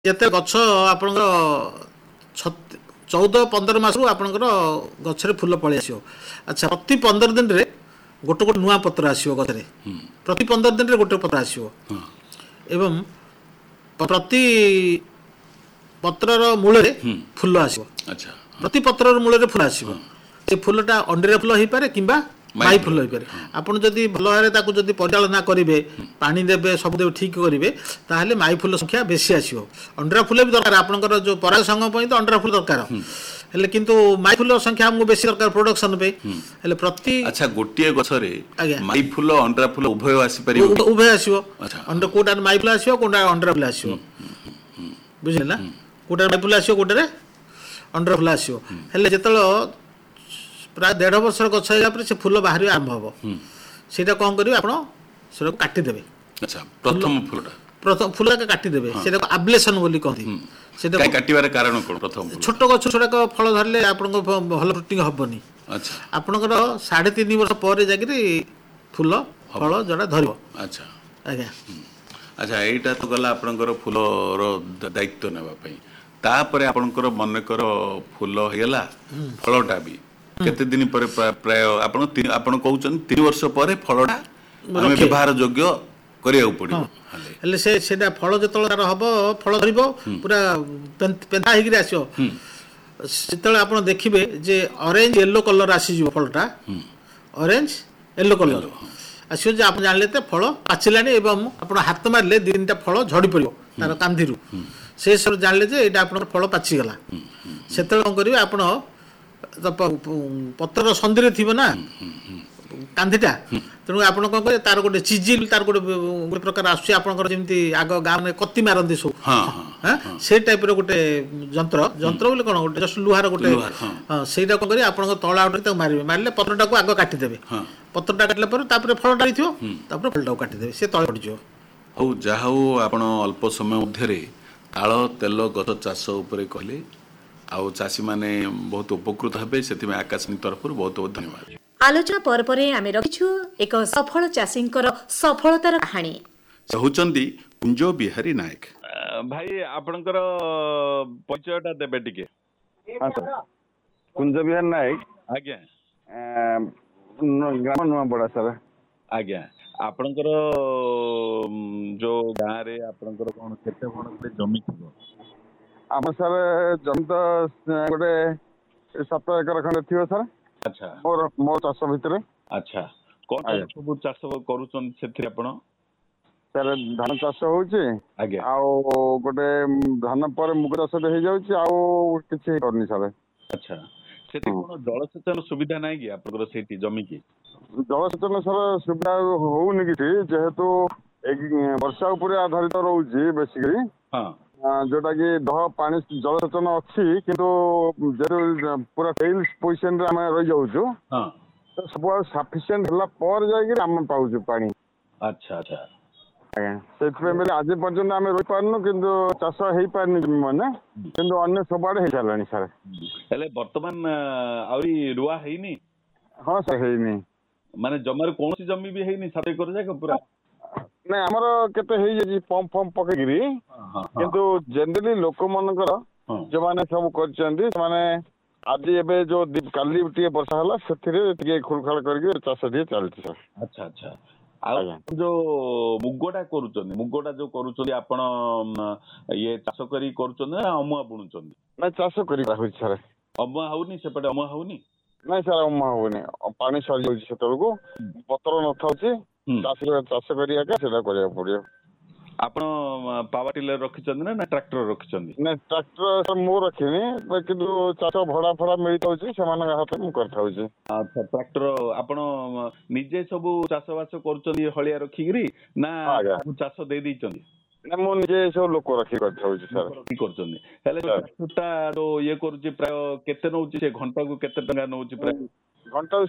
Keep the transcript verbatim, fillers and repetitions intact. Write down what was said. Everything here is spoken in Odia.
ଯେତେ ଗଛ ଆପଣଙ୍କର ଚଉଦ ପନ୍ଦର ମାସରୁ ଆପଣଙ୍କର ଗଛରେ ଫୁଲ ପଳେଇ ଆସିବ। ଆଚ୍ଛା, ପ୍ରତି ପନ୍ଦର ଦିନରେ ଗୋଟେ ଗୋଟେ ନୂଆ ପତ୍ର ଆସିବ ଗଛରେ, ପ୍ରତି ପନ୍ଦର ଦିନରେ ଗୋଟେ ପତ୍ର ଆସିବ ଏବଂ ପ୍ରତି ପତ୍ରର ମୂଳରେ ଫୁଲ ଆସିବ। ଆଚ୍ଛା, ପ୍ରତି ପତ୍ରର ମୂଳରେ ଫୁଲ ଆସିବ। ସେ ଫୁଲଟା ଅଣ୍ଡିରା ଫୁଲ ହେଇପାରେ କିମ୍ବା ମାଇ ଫୁଲ ହେଇପାରେ। ଆପଣ ଯଦି ଭଲ ଭାବରେ ତାକୁ ଯଦି ପରିଚାଳନା କରିବେ, ପାଣି ଦେବେ, ସବୁ ଦେବେ, ଠିକ୍ କରିବେ, ତାହେଲେ ମାଇ ଫୁଲ ସଂଖ୍ୟା ବେଶୀ ଆସିବ। ଅଣ୍ଡିରା ଫୁଲ ବି ଦରକାର, ଆପଣଙ୍କର ଯେଉଁ ପରାଗ ସଂଘ ପାଇଁ ତ ଅଣ୍ଡିରା ଫୁଲ ଦରକାର, ହେଲେ କିନ୍ତୁ ମାଇ ଫୁଲ ସଂଖ୍ୟା ଆମକୁ ବେଶୀ ଦରକାର ପ୍ରୋଡକ୍ସନ ପାଇଁ। ହେଲେ ପ୍ରତି ଆଚ୍ଛା, ଗୋଟିଏ ଗଛରେ ଆଜ୍ଞା ମାଇ ଫୁଲ ଅଣ୍ଡିରା ଫୁଲ ଉଭୟ ଆସିପାରିବ? ଉଭୟ ଆସିବ। ଅଣ୍ଡ କୋଉଟାରେ ମାଇ ଫୁଲ ଆସିବ, କୋଉଟା ଅଣ୍ଡିରା ଫୁଲ ଆସିବ, ବୁଝିଲେ ନା? କୋଉଟାରେ ମାଇ ଫୁଲ ଆସିବ, କୋଉଟାରେ ଅଣ୍ଡିରା ଫୁଲ ଆସିବ। ହେଲେ ଯେତେବେଳେ ପ୍ରାୟ ଦେଢ଼ ବର୍ଷର ଗଛ ହେଇଗଲା ପରେ ସେ ଫୁଲ ବାହାରିବା ଆରମ୍ଭ ହେବ, ସେଇଟା କ'ଣ କରିବେ ଆପଣ, ସେଟାକୁ କାଟିଦେବେ। ଆଚ୍ଛା, ପ୍ରଥମ ଫୁଲଟା ପ୍ରଥମ ଫୁଲଟାକୁ କାଟିଦେବେ, ସେଟାକୁ ଆବ୍ଲେସନ୍ ବୋଲି କହନ୍ତି। ସେଟା କାଟିବାର କାରଣ କ'ଣ? ପ୍ରଥମ ଛୋଟ ଗଛ ଗୁଡ଼ାକ ଫଳ ଧରିଲେ ଆପଣଙ୍କ ଭଲ ଫ୍ରୁଟିଂ ହେବନି। ଆଚ୍ଛା, ଆପଣଙ୍କର ସାଢ଼େ ତିନି ବର୍ଷ ପରେ ଯାଇକିରି ଫୁଲ ଫଳ ଯୋଉଟା ଧରିବ। ଆଚ୍ଛା ଆଜ୍ଞା। ଆଚ୍ଛା, ଏଇଟା ତ ଗଲା ଆପଣଙ୍କର ଫୁଲର ଦାୟିତ୍ୱ ନେବା ପାଇଁ। ତାପରେ ଆପଣଙ୍କର ମନେକର ଫୁଲ ହେଇଗଲା, ଫଳଟା ବି କେତେ ଦିନ ପରେ ପ୍ରାୟ ଆପଣ ଆପଣ କହୁଛନ୍ତି ତିନି ବର୍ଷ ପରେ ଫଳଟା ଆମେ ବ୍ୟବହାର ଯୋଗ୍ୟ କରିବାକୁ ପଡ଼ିବ। ହେଲେ ସେ ସେଇଟା ଫଳ ଯେତେବେଳେ ତାର ହେବ, ଫଳ ଧରିବ, ପୁରା ପେନ୍ଥା ହେଇକିରି ଆସିବ, ସେତେବେଳେ ଆପଣ ଦେଖିବେ ଯେ ଅରେଞ୍ଜ ୟେଲୋ କଲର ଆସିଯିବ। ଫଳଟା ଅରେଞ୍ଜ ୟେଲୋ କଲର ଆସିବ, ଯେ ଆପଣ ଜାଣିଲେ ତ ଫଳ ପାଚିଲାଣି ଏବଂ ଆପଣ ହାତ ମାରିଲେ ଦୁଇ ତିନିଟା ଫଳ ଝଡ଼ି ପଡ଼ିବ ତାର କାନ୍ଧିରୁ। ସେ ସବୁ ଜାଣିଲେ ଯେ ଏଇଟା ଆପଣଙ୍କର ଫଳ ପାଚିଗଲା। ସେତେବେଳେ କ'ଣ କରିବେ, ଆପଣ ପତ୍ରର ସନ୍ଧିରେ ଥିବ ନା କାନ୍ଧିଟା, ତେଣୁ ଆପଣ କ'ଣ କରିବେ, ତାର ଗୋଟେ ଚିଜିଲ, ତାର ଗୋଟେ ଗୋଟେ ପ୍ରକାର ଆସୁଛି ଆପଣଙ୍କର, ଯେମିତି ଆଗ ଗାଁରେ କତି ମାରନ୍ତି ସବୁ, ହଁ ସେ ଟାଇପ୍ର ଗୋଟେ ଯନ୍ତ୍ର ଯନ୍ତ୍ର ବୋଲି କ'ଣ, ଗୋଟେ ଜଷ୍ଟ ଲୁହାର ଗୋଟେ, ହଁ ସେଇଟା କ'ଣ କରିବେ, ଆପଣଙ୍କ ତଳ ଆଉଟରେ ତାକୁ ମାରିବେ। ମାରିଲେ ପତ୍ରଟାକୁ ଆଗ କାଟିଦେବେ, ପତ୍ରଟା କାଟିଲା ପରେ ତାପରେ ଫଳଟା ହେଇଥିବ, ତାପରେ ଫଳଟାକୁ କାଟିଦେବେ, ସେ ତଳେ ପଡ଼ିଯିବ। ହଉ, ଯାହା ହଉ ଆପଣ ଅଳ୍ପ ସମୟ ମଧ୍ୟରେ ତାଳ ତେଲ ଗଛ ଚାଷ ଉପରେ କହିଲେ, ଆଉ ଚାଷୀମାନେ ବହୁତ ଉପକୃତ ହେବେ, ସେଥିପାଇଁ ଆକାଶବାଣୀ ତରଫରୁ ବହୁତ ବହୁତ ଧନ୍ୟବାଦ। ଆଲୋଚନା ପରେ ପରେ ଆମେ ରଖିଛୁ ଏକ ସଫଳ ଚାଷୀଙ୍କର ସଫଳତାର କାହାଣୀ। ସେ ହେଉଛନ୍ତି କୁଞ୍ଜ ବିହାରୀ ନାୟକ। ଭାଇ, ଆପଣଙ୍କର ପରିଚୟଟା ଦେବେ ଟିକେ? ହଁ ସାର୍, କୁଞ୍ଜ ବିହାରୀ ନାୟକ, ଆଜ୍ଞା, ଗ୍ରାମ ନୂଆପଡ଼ା ସାର୍। ଆଜ୍ଞା, ଆପଣଙ୍କର ଯୋଉ ଗାଁରେ ଆପଣଙ୍କର କ'ଣ କେତେ ବଡ଼ ଗୋଟେ ଜମି ଥିବ? ଆମର ସାର୍ ଜମି ତ ଗୋଟେ ସାତ ଏକର ଖଣ୍ଡେ ଥିବ ସାର୍। ଆଚ୍ଛା, ମୋର ମୋ ଚାଷ ଭିତରେ। ଆଚ୍ଛା, କ'ଣ ସବୁ ଚାଷ କରୁଛନ୍ତି ସେଥିରେ ଆପଣ? ସାର୍ ଧାନ ଚାଷ ହଉଛି, ଆଜ୍ଞା, ଆଉ ଗୋଟେ ଧାନ ପରେ ମୁଗ ଚାଷ ହେଇଯାଉଛି, ଆଉ କିଛି ହେଇପାରୁନି ସାର୍। ଆଚ୍ଛା, ସେଠି କ'ଣ ଜଳସେଚନ ସୁବିଧା ନାହିଁ କି ଆପଣଙ୍କର ସେଇଠି ଜମିକି? ଜଳସେଚନ ସାର୍ ସୁବିଧା ହଉନି କିଛି, ଯେହେତୁ ବର୍ଷା ଉପରେ ଆଧାରିତ ରହୁଛି ବେଶିକରି। ହଁ, ଯୋଉଟା କି ଦହ ପାଣି ଜଳସେଚନ ଅଛି, କିନ୍ତୁ ଯେହେତୁ ପୁରା ଫେଲ୍ ପୋଜିସନରେ ଆମେ ରହିଯାଉଛୁ, ସବୁଆଡେ ସଫିସିଏଣ୍ଟ ହେଲା ପରେ ଯାଇକି ଆମେ ପାଉଛୁ ପାଣି। ଆଚ୍ଛା ଆଚ୍ଛା, ଆଜ୍ଞା, ସେଥିପାଇଁ ବୋଲେ ଆଜି ପର୍ଯ୍ୟନ୍ତ ଆମେ ରହିପାରୁନୁ, କିନ୍ତୁ ଚାଷ ହେଇପାରିନି ମାନେ, କିନ୍ତୁ ଅନ୍ୟ ସବୁଆଡେ ହେଇସାରିଲାଣି ସାର୍। ହେଲେ ବର୍ତ୍ତମାନ ଆହୁରି ରୁଆ ହେଇନି? ହଁ ସାର୍, ହେଇନି। ମାନେ ଜମାରୁ କୌଣସି ଜମି ବି ହେଇନି ସାତ ଏକର ଯାକ ପୁରା? ନାଇଁ, ଆମର କେତେ ହେଇଯାଇଛି ପମ୍ପ ଫମ୍ପ ପକେଇକିରି, କିନ୍ତୁ ଜେନେରାଲି ଲୋକମାନଙ୍କର ଯୋଉମାନେ ସବୁ କରିଛନ୍ତି, ସେମାନେ ଆଜି ଏବେ ଯୋଉ କାଲି ଟିକେ ବର୍ଷା ହେଲା, ସେଥିରେ ଟିକେ ଖୋଳଖାଳ କରିକି ଚାଷ ଟିକେ ଚାଲିଛି ସାର୍। ଆଚ୍ଛା ଆଚ୍ଛା, ଆଉ ଯୋଉ ମୁଗଟା କରୁଛନ୍ତି, ମୁଗଟା ଯୋଉ କରୁଛନ୍ତି ଆପଣ, ଇଏ ଚାଷ କରି କରୁଛନ୍ତି ନା ଅମୁଆ ବୁଣୁଛନ୍ତି? ନାଇଁ, ଚାଷ କରି ହଉଛି ସାର୍। ଅମୁଆ ହଉନି ସେପଟେ? ଅମୁଆ ହଉନି? ନାଇଁ ସାର୍, ଅମୁଆ ହଉନି, ପାଣି ସରିଯାଉଛି ସେତେବେଳକୁ, ପତ୍ର ନଥାଉଛି, ଚାଷ ଚାଷ କରିବା ସେଟା କରିବାକୁ ପଡିବ। ଆପଣ ପାୱାର ଟିଲର ରଖିଛନ୍ତି ନା ଟ୍ରାକ୍ଟର ରଖିଛନ୍ତି? ନାଇଁ, ଟ୍ରାକ୍ଟର ମୁଁ ରଖିନି, କିନ୍ତୁ ଚାଷ ଭଡା ଫଡା ମିଳିଥାଉଛି, ସେମାନଙ୍କ ହାତରେ ମୁଁ କରିଥାଉଛି। ଆଚ୍ଛା, ଟ୍ରାକ୍ଟର ଆପଣ ନିଜେ ସବୁ ଚାଷ ବାସ କରୁଛନ୍ତି ହଳିଆ ରଖିକିରି, ନା ଚାଷ ଦେଇ ଦେଇଛନ୍ତି? ନା, ମୁଁ ନିଜେ ସବୁ ଲୋକ ରଖି କରିଥାଉଛି ସାର୍। କରୁଛନ୍ତି, ହେଲେ ଟ୍ରାକ୍ଟରଟା ଯୋଉ ଇଏ କରୁଛି, ପ୍ରାୟ କେତେ ନଉଛି? ସେ ଘଣ୍ଟାକୁ କେତେ ଟଙ୍କା ନଉଛି? ପ୍ରାୟ ଘଣ୍ଟାକୁ